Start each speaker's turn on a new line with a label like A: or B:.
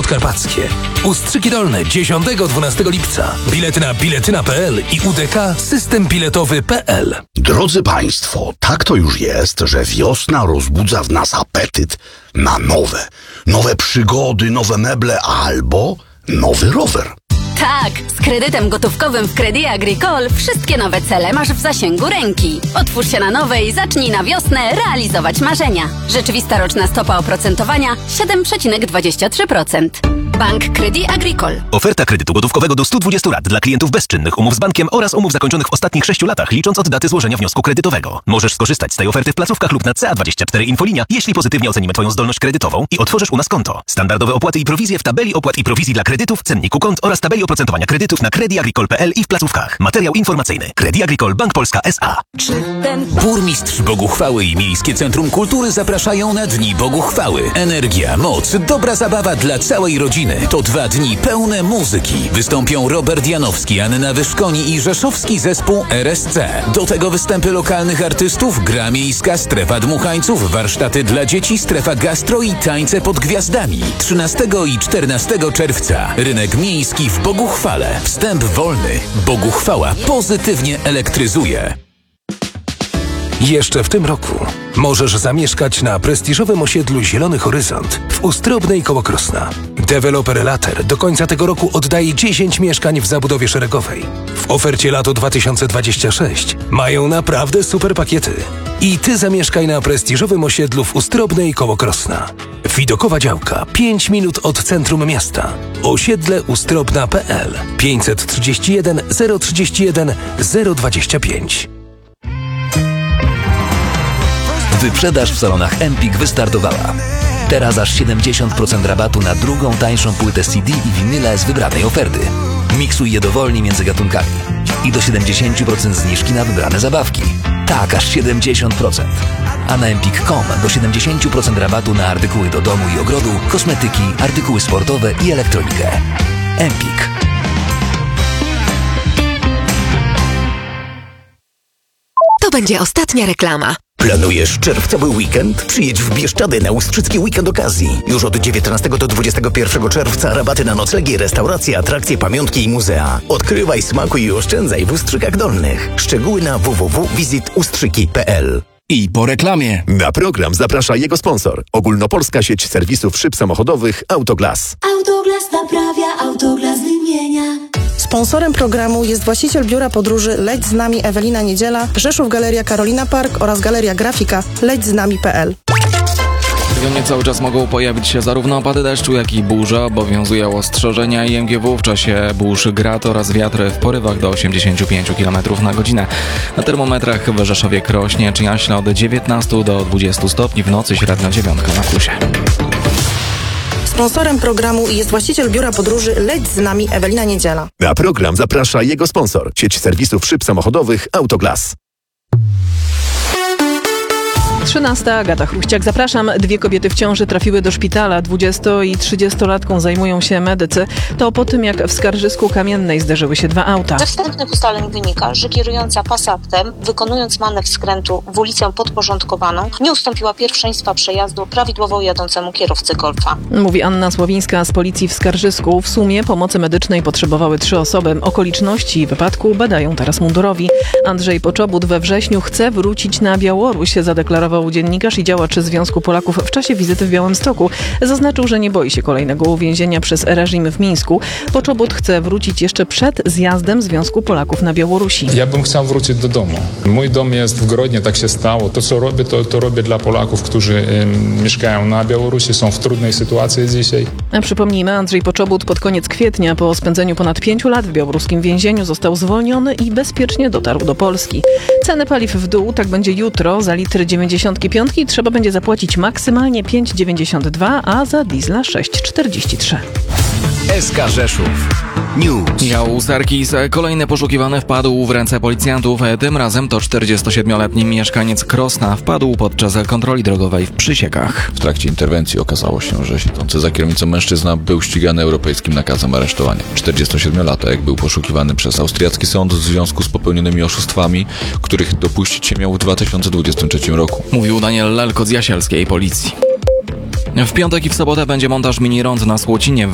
A: podkarpackie. Ustrzyki Dolne 10-12 lipca. Bilety na biletyna.pl i UDK System Biletowy.pl.
B: Drodzy Państwo, tak to już jest, że wiosna rozbudza w nas apetyt na nowe przygody, nowe meble albo nowy rower.
C: Tak, z kredytem gotówkowym w Crédit Agricole wszystkie nowe cele masz w zasięgu ręki. Otwórz się na nowe i zacznij na wiosnę realizować marzenia. Rzeczywista roczna stopa oprocentowania 7,23%. Bank Crédit Agricole.
D: Oferta kredytu gotówkowego do 120 lat dla klientów bezczynnych, umów z bankiem oraz umów zakończonych w ostatnich 6 latach, licząc od daty złożenia wniosku kredytowego. Możesz skorzystać z tej oferty w placówkach lub na CA24 Infolinia, jeśli pozytywnie ocenimy Twoją zdolność kredytową i otworzysz u nas konto. Standardowe opłaty i prowizje w tabeli opłat i prowizji dla kredytów, cenniku kont oraz tabeli oprocentowania kredytów na crediagricole.pl i w placówkach. Materiał informacyjny. Crédit Agricole Bank Polska S.A.
E: Burmistrz Boguchwały i Miejskie Centrum Kultury zapraszają na Dni Boguchwały. Energia, moc, dobra zabawa dla całej rodziny. To 2 dni pełne muzyki. Wystąpią Robert Janowski, Anna Wyszkoni i rzeszowski zespół RSC. Do tego występy lokalnych artystów, gra miejska, strefa dmuchańców, warsztaty dla dzieci, strefa gastro i tańce pod gwiazdami. 13 i 14 czerwca. Rynek miejski w Boguchwale. Wstęp wolny. Boguchwała pozytywnie elektryzuje.
A: Jeszcze w tym roku możesz zamieszkać na prestiżowym osiedlu Zielony Horyzont w Ustrobnej koło Krosna. Deweloper Later do końca tego roku oddaje 10 mieszkań w zabudowie szeregowej. W ofercie lato 2026 mają naprawdę super pakiety. I ty zamieszkaj na prestiżowym osiedlu w Ustrobnej koło Krosna. Widokowa działka 5 minut od centrum miasta. Osiedle ustrobna.pl 531 031 025.
F: Wyprzedaż w salonach Empik wystartowała. Teraz aż 70% rabatu na drugą, tańszą płytę CD i winyle z wybranej oferty. Miksuj je dowolnie między gatunkami. I do 70% zniżki na wybrane zabawki. Tak, aż 70%. A na empik.com do 70% rabatu na artykuły do domu i ogrodu, kosmetyki, artykuły sportowe i elektronikę. Empik.
G: To będzie ostatnia reklama.
H: Planujesz czerwcowy weekend? Przyjedź w Bieszczady na Ustrzycki Weekend Okazji. Już od 19 do 21 czerwca rabaty na noclegi, restauracje, atrakcje, pamiątki i muzea. Odkrywaj, smakuj i oszczędzaj w Ustrzykach Dolnych. Szczegóły na www.visitustrziki.pl.
I: I po reklamie.
J: Na program zaprasza jego sponsor. Ogólnopolska sieć serwisów szyb samochodowych Autoglas.
K: Autoglas naprawia, Autoglas wymienia.
L: Sponsorem programu jest właściciel biura podróży Leć z nami Ewelina Niedziela, Rzeszów Galeria Karolina Park oraz Galeria Grafika lećznami.pl.
M: W regionie cały czas mogą pojawić się zarówno opady deszczu, jak i burze. Obowiązują ostrzeżenia IMGW w czasie burz grad oraz wiatry w porywach do 85 km na godzinę. Na termometrach w Rzeszowie Krośnie czy Jaśle od 19 do 20 stopni, w nocy średnio 9 na plusie.
L: Sponsorem programu jest właściciel biura podróży Leć z nami Ewelina Niedziela.
J: Na program zaprasza jego sponsor. Sieć serwisów szyb samochodowych Autoglas.
N: 13. Agata Chruściak. Zapraszam. 2 kobiety w ciąży trafiły do szpitala. 20- i 30-latką zajmują się medycy. To po tym, jak w Skarżysku-Kamiennej zderzyły się 2 auta.
O: Ze wstępnych ustaleń wynika, że kierująca Passatem, wykonując manewr skrętu w ulicę podporządkowaną, nie ustąpiła pierwszeństwa przejazdu prawidłowo jadącemu kierowcy Golfa.
N: Mówi Anna Sławińska z policji w Skarżysku. W sumie pomocy medycznej potrzebowały 3 osoby. Okoliczności wypadku badają teraz mundurowi. Andrzej Poczobut we wrześniu chce wrócić na Białoruś, zadeklarował dziennikarz i działacz Związku Polaków w czasie wizyty w Białymstoku. Zaznaczył, że nie boi się kolejnego uwięzienia przez reżim w Mińsku. Poczobut chce wrócić jeszcze przed zjazdem Związku Polaków na Białorusi.
P: Ja bym chciał wrócić do domu. Mój dom jest w Grodnie, tak się stało. To, co robię, to robię dla Polaków, którzy mieszkają na Białorusi, są w trudnej sytuacji dzisiaj.
N: A przypomnijmy, Andrzej Poczobut pod koniec kwietnia po spędzeniu ponad 5 lat w białoruskim więzieniu został zwolniony i bezpiecznie dotarł do Polski. Ceny paliw w dół, tak będzie jutro. Za litr 95 trzeba będzie zapłacić maksymalnie 5,92, a za diesla 6,43.
E: SK Rzeszów News.
M: Miał Sarkis kolejny poszukiwany wpadł w ręce policjantów. Tym razem to 47-letni mieszkaniec Krosna wpadł podczas kontroli drogowej w Przysiekach.
Q: W trakcie interwencji okazało się, że siedzący za kierownicą mężczyzna był ścigany europejskim nakazem aresztowania. 47-latek był poszukiwany przez austriacki sąd w związku z popełnionymi oszustwami, których dopuścić się miał w 2023 roku.
M: Mówił Daniel Lelko z jasielskiej policji. W piątek i w sobotę będzie montaż mini rond na Słocinie.